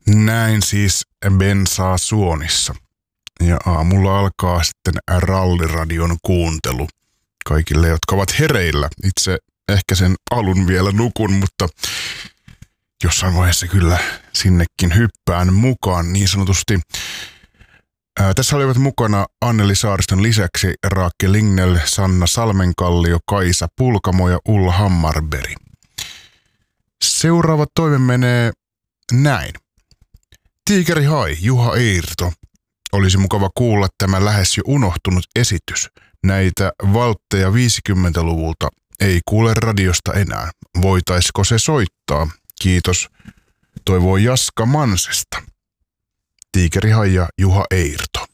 Näin siis bensaa suonissa. Ja aamulla alkaa sitten ralliradion kuuntelu kaikille, jotka ovat hereillä. Itse ehkä sen alun vielä nukun, mutta jossain vaiheessa kyllä sinnekin hyppään mukaan niin sanotusti. Tässä olivat mukana Anneli Saariston lisäksi Raakke Lignell, Sanna Salmenkallio, Kaisa Pulkamo ja Ulla Hammarberg. Seuraava toive menee näin. Tiikeri Hai, Juha Eirto. Olisi mukava kuulla tämä lähes jo unohtunut esitys. Näitä valtteja 50-luvulta ei kuule radiosta enää. Voitaisiko se soittaa? Kiitos. Toivoo Jaska Mansesta. Tiikeri Hai ja Juha Eirto.